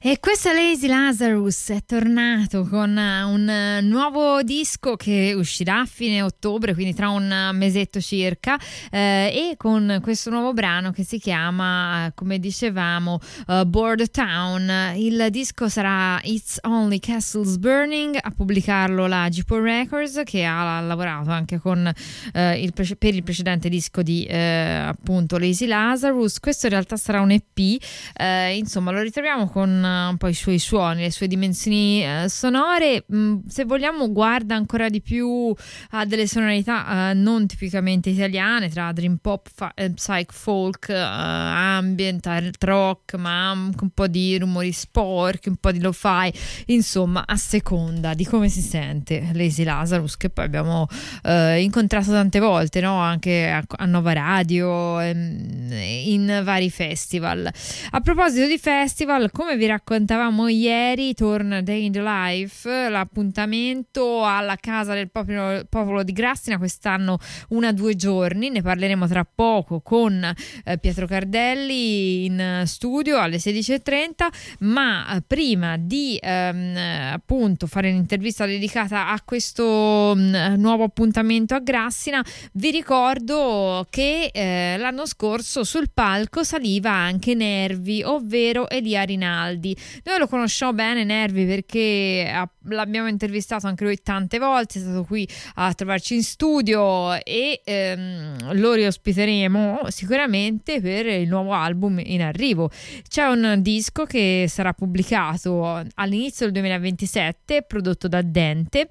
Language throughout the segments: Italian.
E questo è Lazy Lazarus, è tornato con un nuovo disco che uscirà a fine ottobre, quindi tra un mesetto circa, e con questo nuovo brano che si chiama, come dicevamo, Board Town. Il disco sarà It's Only Castles Burning, a pubblicarlo la G4 Records, che ha lavorato anche con per il precedente disco di appunto Lazy Lazarus. Questo in realtà sarà un EP, insomma lo ritroviamo con un po' i suoi suoni, le sue dimensioni sonore. Se vogliamo guarda ancora di più a delle sonorità non tipicamente italiane, tra dream pop, psych folk, ambient, art rock, ma un po' di rumori sporchi, un po' di lo-fi, insomma a seconda di come si sente Lazy Lazarus, che poi abbiamo incontrato tante volte, no? Anche a Nova Radio, in vari festival. A proposito di festival, come vi raccontavamo ieri, torna Day in the Life, l'appuntamento alla Casa del Popolo di Grassina, quest'anno 1-2 giorni. Ne parleremo tra poco con Pietro Cardelli in studio alle 16:30, ma prima di appunto fare un'intervista dedicata a questo nuovo appuntamento a Grassina, vi ricordo che l'anno scorso sul palco saliva anche Nervi, ovvero Elia Rinaldi. Noi lo conosciamo bene Nervi perché l'abbiamo intervistato anche lui tante volte, è stato qui a trovarci in studio e lo riospiteremo sicuramente per il nuovo album in arrivo. C'è un disco che sarà pubblicato all'inizio del 2027, prodotto da Dente.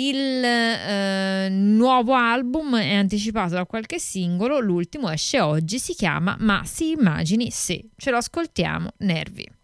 Il nuovo album è anticipato da qualche singolo, l'ultimo esce oggi, si chiama Ma si immagini se. Ce lo ascoltiamo, Nervi.